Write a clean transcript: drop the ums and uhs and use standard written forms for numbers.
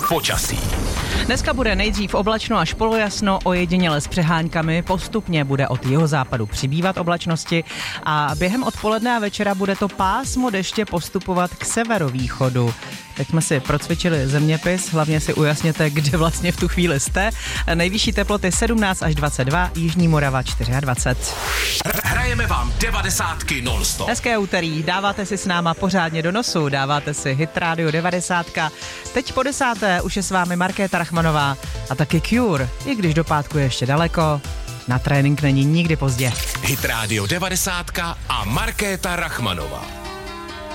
Počasí. Dneska bude nejdřív oblačno až polojasno, ojediněle s přeháňkami, postupně bude od jihozápadu přibývat oblačnosti a během odpoledne a večera bude to pásmo deště postupovat k severovýchodu. Teď jsme si procvičili zeměpis, hlavně si ujasněte, kde vlastně v tu chvíli jste. Nejvyšší teploty 17 až 22, Jižní Morava 24. Hrajeme vám 90 non-stop. Hezké úterý, dáváte si s náma pořádně do nosu, dáváte si Hit Radio 90. Teď po 10. už je s vámi Markéta Rachmanová a taky Cure, i když do pátku je ještě daleko, na trénink není nikdy pozdě. Hit Radio 90 a Markéta Rachmanová.